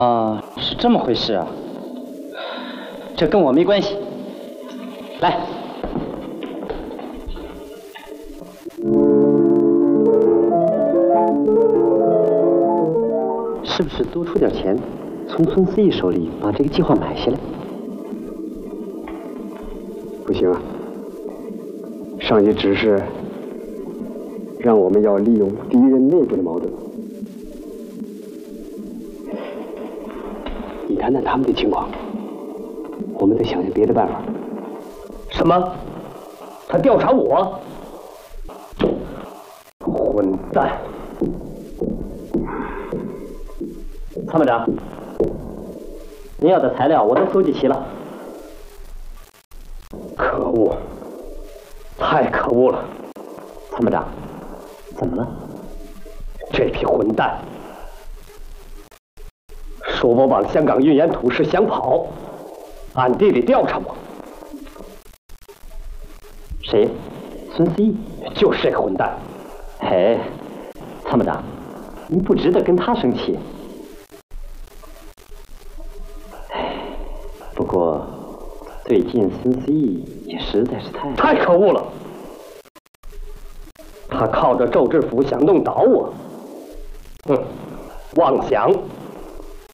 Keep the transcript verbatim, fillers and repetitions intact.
啊，是这么回事啊，这跟我没关系。来，是不是多出点钱，从孙思义手里把这个计划买下来？ 不行啊，上级指示让我们要利用敌人内部的矛盾。你谈谈他们的情况，我们得想想别的办法。 什么？他调查我？混蛋！参谋长，您要的材料我都搜集齐了。可恶！太可恶了！参谋长，怎么了？这批混蛋说我往香港运盐土时想跑，暗地里调查我。谁？孙思义？就是这个混蛋！哎，参谋长，您不值得跟他生气。哎，不过最近孙思义也实在是太……太可恶了！他靠着周知府想弄倒我，哼，妄想！